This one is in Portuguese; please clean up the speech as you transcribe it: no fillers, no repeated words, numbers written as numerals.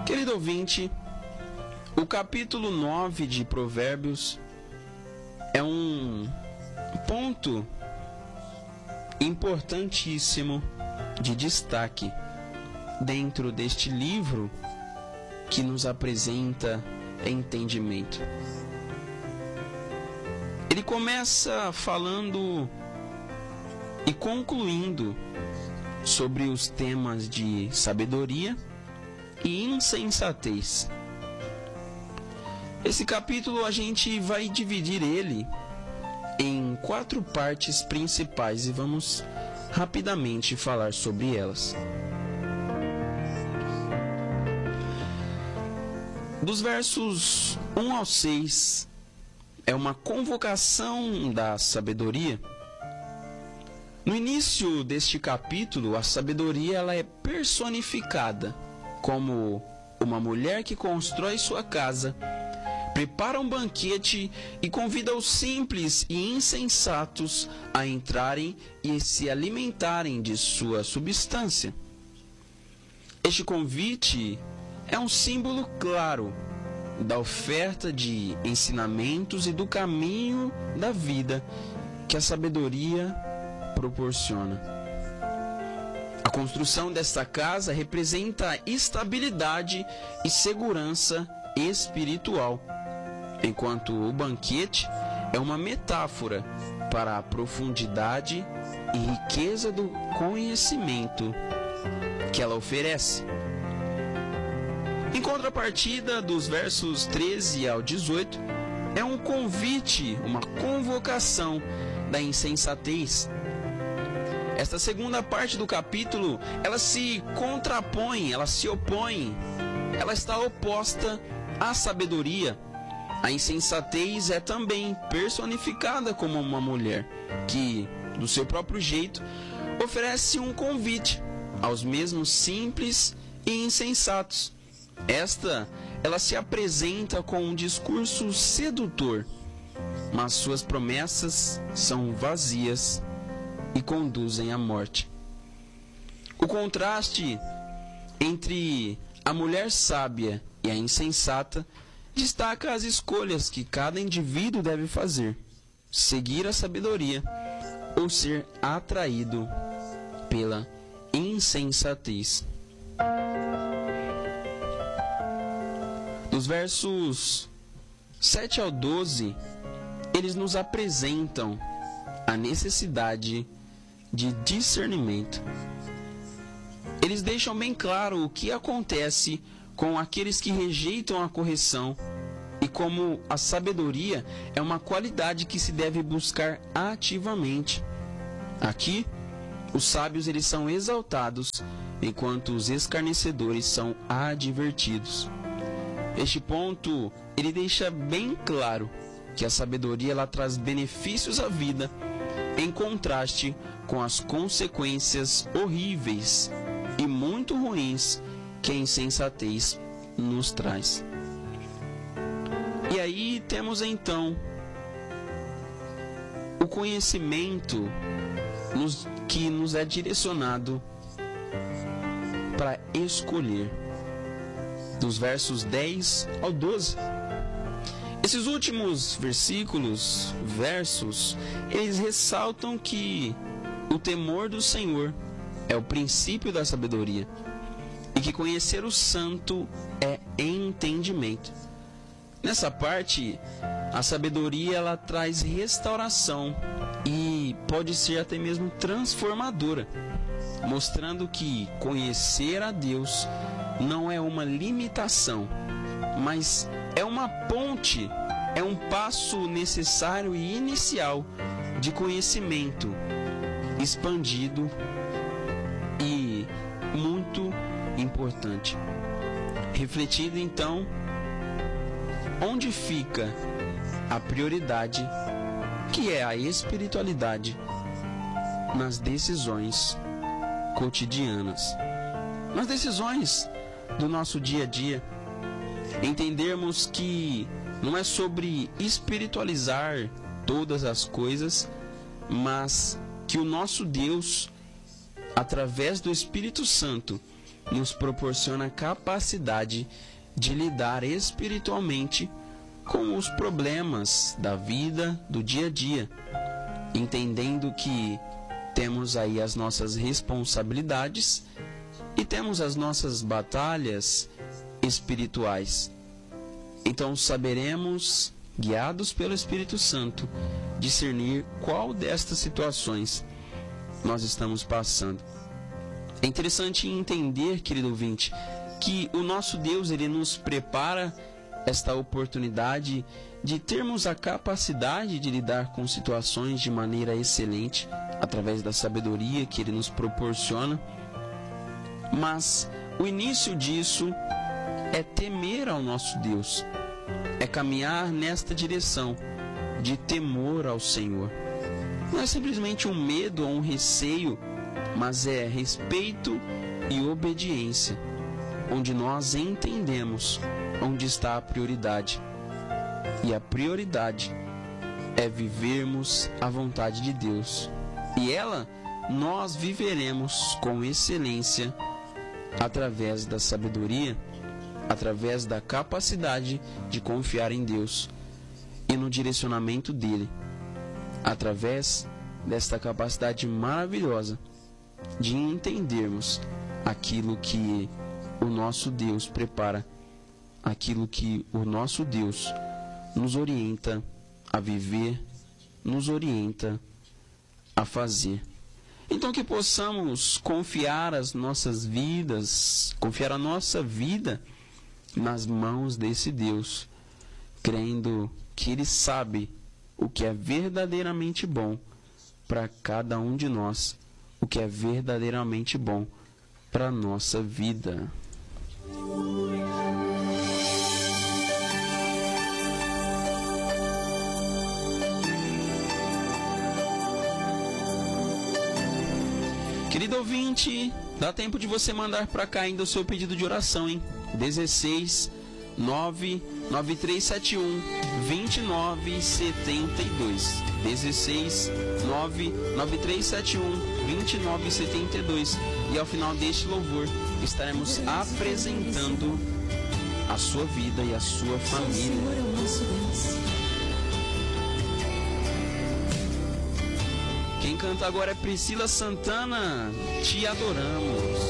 Querido ouvinte, o capítulo 9 de Provérbios é um ponto importantíssimo de destaque dentro deste livro que nos apresenta entendimento. Ele começa falando e concluindo sobre os temas de sabedoria e insensatez. Esse capítulo a gente vai dividir ele em 4 partes principais e vamos rapidamente falar sobre elas. Dos versos 1 ao 6 é uma convocação da sabedoria. No início deste capítulo, a sabedoria ela é personificada como uma mulher que constrói sua casa, prepara um banquete e convida os simples e insensatos a entrarem e se alimentarem de sua substância. Este convite é um símbolo claro da oferta de ensinamentos e do caminho da vida que a sabedoria proporciona. A construção desta casa representa estabilidade e segurança espiritual, enquanto o banquete é uma metáfora para a profundidade e riqueza do conhecimento que ela oferece. Em contrapartida, dos versos 13 ao 18, é um convite, uma convocação da insensatez. Esta segunda parte do capítulo, ela se contrapõe, ela se opõe, ela está oposta à sabedoria. A insensatez é também personificada como uma mulher que, do seu próprio jeito, oferece um convite aos mesmos simples e insensatos. Ela se apresenta com um discurso sedutor, mas suas promessas são vazias e conduzem à morte. O contraste entre a mulher sábia e a insensata destaca as escolhas que cada indivíduo deve fazer: seguir a sabedoria ou ser atraído pela insensatez. Dos versos 7 ao 12, eles nos apresentam a necessidade de discernimento. Eles deixam bem claro o que acontece com aqueles que rejeitam a correção e como a sabedoria é uma qualidade que se deve buscar ativamente. Aqui, os sábios eles são exaltados, enquanto os escarnecedores são advertidos. Este ponto, ele deixa bem claro que a sabedoria ela traz benefícios à vida, em contraste com as consequências horríveis e muito ruins que a insensatez nos traz. E aí temos então o conhecimento que nos é direcionado para escolher, dos versos 10 ao 12. Esses últimos versos, eles ressaltam que o temor do Senhor é o princípio da sabedoria e que conhecer o santo é entendimento. Nessa parte, a sabedoria ela traz restauração e pode ser até mesmo transformadora, mostrando que conhecer a Deus não é uma limitação, mas é uma ponte, é um passo necessário e inicial de conhecimento expandido e muito importante. Refletindo então, onde fica a prioridade, que é a espiritualidade, nas decisões cotidianas, nas decisões do nosso dia a dia. Entendermos que não é sobre espiritualizar todas as coisas, mas que o nosso Deus, através do Espírito Santo, nos proporciona capacidade de lidar espiritualmente com os problemas da vida, do dia a dia, entendendo que temos aí as nossas responsabilidades e temos as nossas batalhas espirituais. Então saberemos, guiados pelo Espírito Santo, discernir qual destas situações nós estamos passando. É interessante entender, querido ouvinte, que o nosso Deus, ele nos prepara esta oportunidade de termos a capacidade de lidar com situações de maneira excelente, através da sabedoria que ele nos proporciona. Mas o início disso é temer ao nosso Deus, é caminhar nesta direção de temor ao Senhor. Não é simplesmente um medo ou um receio, mas é respeito e obediência, onde nós entendemos onde está a prioridade. E a prioridade é vivermos a vontade de Deus. E ela nós viveremos com excelência através da sabedoria, através da capacidade de confiar em Deus e no direcionamento dele, através desta capacidade maravilhosa de entendermos aquilo que o nosso Deus prepara, aquilo que o nosso Deus nos orienta a viver, nos orienta a fazer. Então que possamos confiar as nossas vidas, confiar a nossa vida nas mãos desse Deus, crendo que Ele sabe o que é verdadeiramente bom para cada um de nós, o que é verdadeiramente bom para a nossa vida. Querido ouvinte, dá tempo de você mandar para cá ainda o seu pedido de oração, hein? 16 99371 2972. 16 99371 2972. E ao final deste louvor estaremos apresentando a sua vida e a sua família. O Senhor é o nosso Deus. Quem canta agora é Priscila Santana. Te adoramos.